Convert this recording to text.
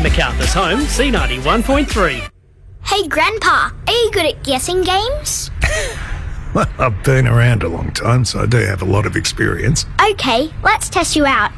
MacArthur's Home, C91.3. Hey, Grandpa, are you good at guessing games? Well, I've been around a long time, so I do have a lot of experience. Okay, let's test you out.